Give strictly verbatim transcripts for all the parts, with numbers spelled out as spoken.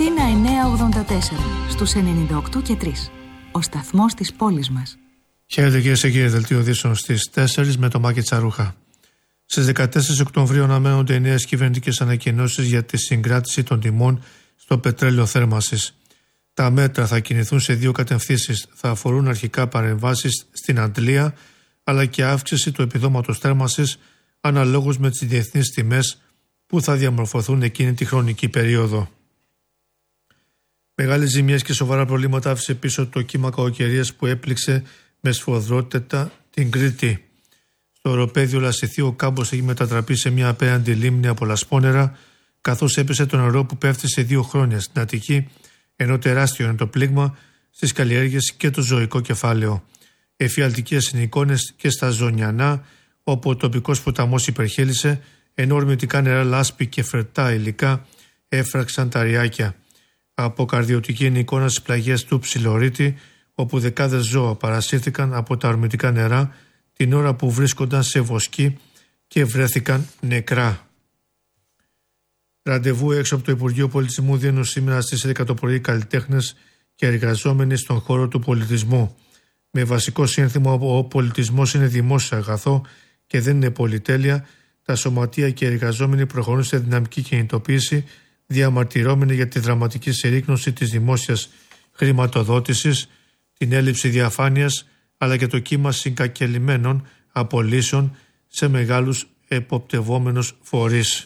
Αθήνα εννιακόσια ογδόντα τέσσερα, στους ενενήντα οκτώ και τρία. Ο σταθμός της πόλης μας. Χαίρετε κυρίες και κύριοι, δελτίο ειδήσεων στις τέσσερις με το Μάκη Τσαρούχα. Στις δεκατέσσερις Οκτωβρίου αναμένονται οι νέες κυβερνητικές ανακοινώσεις για τη συγκράτηση των τιμών στο πετρέλαιο θέρμανσης. Τα μέτρα θα κινηθούν σε δύο κατευθύνσεις. Θα αφορούν αρχικά παρεμβάσεις στην αντλία, αλλά και αύξηση του επιδόματος θέρμανσης αναλόγως με τις διεθνείς τιμές που θα διαμορφωθούν εκείνη τη χρονική περίοδο. Μεγάλες ζημιές και σοβαρά προβλήματα άφησε πίσω το κύμα κακοκαιρίας που έπληξε με σφοδρότητα την Κρήτη. Στο οροπέδιο Λασιθίου ο κάμπος έχει μετατραπεί σε μια απέναντι λίμνη από λασπόνερα, καθώς έπεσε το νερό που πέφτει σε δύο χρόνια στην Αττική, ενώ τεράστιο είναι το πλήγμα στις καλλιέργειες και το ζωικό κεφάλαιο. Εφιαλτικές είναι εικόνες και στα Ζωνιανά, όπου ο τοπικός ποταμός υπερχέλισε, ενώ ορμητικά νερά λάσπη και φρετά υλικά έφραξαν τα ριάκια. Αποκαρδιωτική είναι η εικόνα στις πλαγιές του Ψιλορίτη, όπου δεκάδες ζώα παρασύρθηκαν από τα ορμητικά νερά την ώρα που βρίσκονταν σε βοσκή και βρέθηκαν νεκρά. Ραντεβού έξω από το Υπουργείο Πολιτισμού δίνουν σήμερα στις έντεκα το πρωί καλλιτέχνες και εργαζόμενοι στον χώρο του πολιτισμού. Με βασικό σύνθημα «Ο πολιτισμός είναι δημόσιο αγαθό και δεν είναι πολυτέλεια», τα σωματεία και οι εργαζόμενοι προχωρούν σε δυναμική κινητοποίηση, διαμαρτυρώμενοι για τη δραματική συρρίκνωση της δημόσιας χρηματοδότησης, την έλλειψη διαφάνειας, αλλά και το κύμα συγκακελημένων απολύσεων σε μεγάλους εποπτευόμενους φορείς.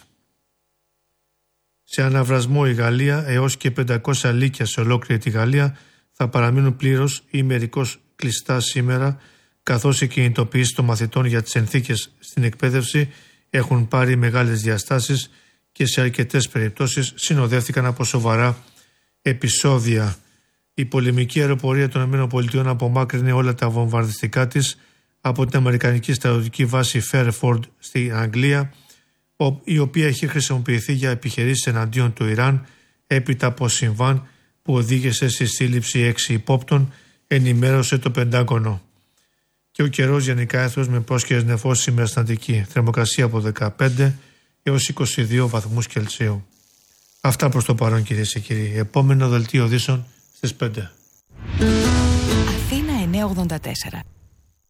Σε αναβρασμό η Γαλλία, έως και πεντακόσια λύκεια σε ολόκληρη τη Γαλλία θα παραμείνουν πλήρως ή μερικώς κλειστά σήμερα, καθώς οι κινητοποιήσεις των μαθητών για τις συνθήκες στην εκπαίδευση έχουν πάρει μεγάλες διαστάσεις και σε αρκετές περιπτώσεις συνοδεύτηκαν από σοβαρά επεισόδια. Η πολεμική αεροπορία των ΗΠΑ απομάκρυνε όλα τα βομβαρδιστικά της από την αμερικανική στρατιωτική βάση Fairford στη Αγγλία, η οποία έχει χρησιμοποιηθεί για επιχειρήσεις εναντίον του Ιράν έπειτα από συμβάν που οδήγησε στη σύλληψη έξι υπόπτων, ενημέρωσε το Πεντάγωνο. Και ο καιρός γενικά έθρος με πρόσχερες νεφώσεις σήμερα στην Αττική. Θερμοκρασία από δεκαπέντε έως είκοσι δύο βαθμούς Κελσίου. Αυτά προς το παρόν κυρίες και κύριοι. Επόμενο δελτίο ειδήσεων στις πέντε. Αθήνα εννιακόσια ογδόντα τέσσερα.